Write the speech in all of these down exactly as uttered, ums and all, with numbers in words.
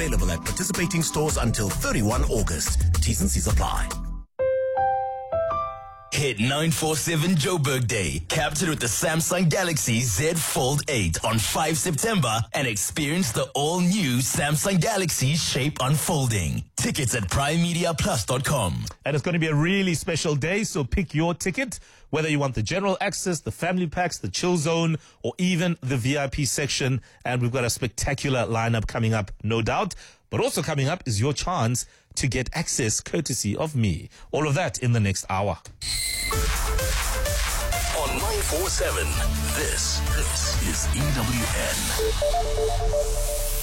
Available at participating stores until thirty-first of August. T's and C's apply. Hit nine forty-seven Joburg Day. Captured with the Samsung Galaxy Z Fold eight on the fifth of September and experience the all-new Samsung Galaxy Shape unfolding. Tickets at prime media plus dot com. And it's going to be a really special day, so pick your ticket, whether you want the general access, the family packs, the chill zone, or even the V I P section. And we've got a spectacular lineup coming up, no doubt. But also coming up is your chance to get access courtesy of me. All of that in the next hour. On nine forty-seven, this, this is E W N.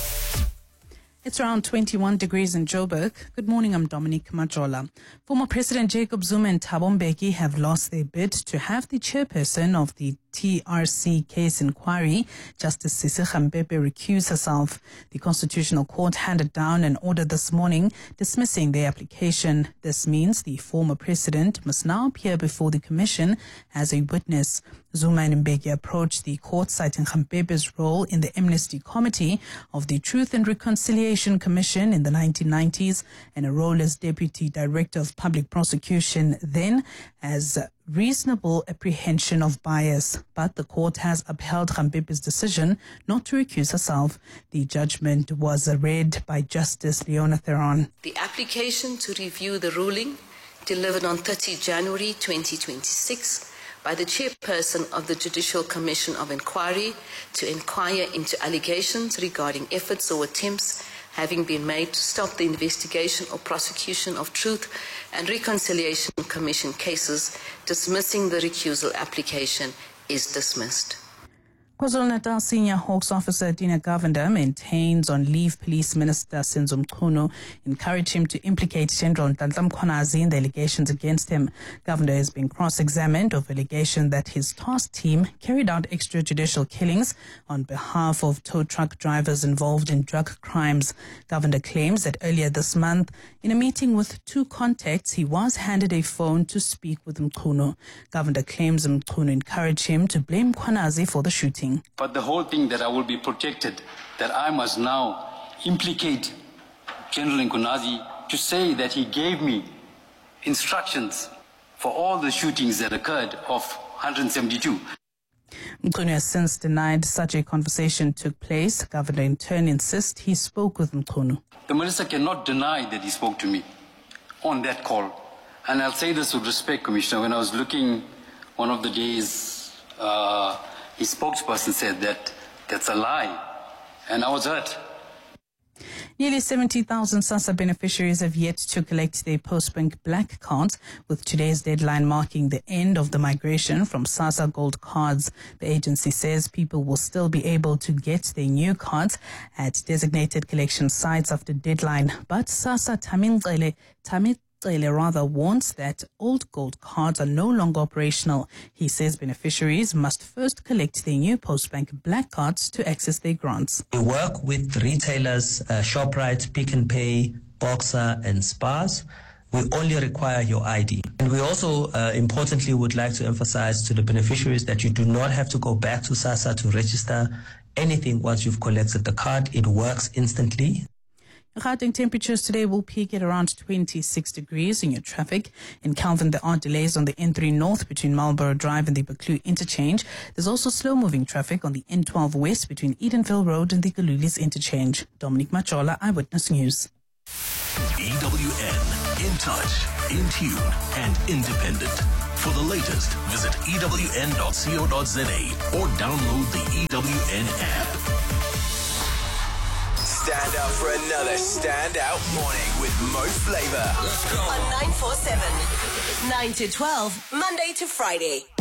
It's around twenty-one degrees in Joburg. Good morning, I'm Dominique Majola. Former President Jacob Zuma and Thabo Mbeki have lost their bid to have the chairperson of the T R C case inquiry, Justice Sisika Mpepe, recuse herself. The Constitutional Court handed down an order this morning dismissing their application. This means the former president must now appear before the commission as a witness. Zuma and Mbeki approached the court citing Mpepe's role in the Amnesty Committee of the Truth and Reconciliation Commission in the nineteen nineties and a role as Deputy Director of Public Prosecution then as reasonable apprehension of bias. But the court has upheld Mpepe's decision not to recuse herself. The judgment was read by Justice Leona Theron. The application to review the ruling delivered on the thirtieth of January twenty twenty-six by the chairperson of the Judicial Commission of Inquiry to inquire into allegations regarding efforts or attempts having been made to stop the investigation or prosecution of Truth and Reconciliation Commission cases, dismissing the recusal application is dismissed. KwaZulu-Natal Senior Hawks Officer Dina Govender maintains on leave Police Minister Senzo Mchunu encouraged him to implicate General Nhlanhla Mkhwanazi in the allegations against him. Govender has been cross-examined of allegation that his task team carried out extrajudicial killings on behalf of tow truck drivers involved in drug crimes. Govender claims that earlier this month, in a meeting with two contacts, he was handed a phone to speak with Mchunu. Govender claims Mchunu encouraged him to blame Mkhwanazi for the shooting. But the whole thing that I will be protected, that I must now implicate General Mkhwanazi to say that he gave me instructions for all the shootings that occurred of one hundred seventy-two. Mchunu has since denied such a conversation took place. Governor in turn insists he spoke with Mchunu. The minister cannot deny that he spoke to me on that call. And I'll say this with respect, Commissioner. When I was looking one of the days, uh, his spokesperson said that that's a lie, and I was hurt. Nearly seventy thousand SASSA beneficiaries have yet to collect their Postbank Black cards, with today's deadline marking the end of the migration from SASSA Gold cards. The agency says people will still be able to get their new cards at designated collection sites after deadline, but SASSA Tamingcele Tamit rather warns that old gold cards are no longer operational. He says beneficiaries must first collect their new Postbank Black cards to access their grants. We work with retailers, uh, ShopRite, Pick n Pay, Boxer and Spars. We only require your I D. And we also uh, importantly would like to emphasize to the beneficiaries that you do not have to go back to SASSA to register anything once you've collected the card. It works instantly. Gauteng temperatures today will peak at around twenty-six degrees. In your traffic, in Calvin, there are delays on the N three North between Marlborough Drive and the Buccleuch interchange. There's also slow-moving traffic on the N twelve West between Edenville Road and the Galulis interchange. Dominique Majola, Eyewitness News. E W N, in touch, in tune, and independent. For the latest, visit E W N dot co dot za or download the E W N app. Stand up for another standout morning with Mo Flava. Let's go. On nine forty-seven, nine to twelve, Monday to Friday.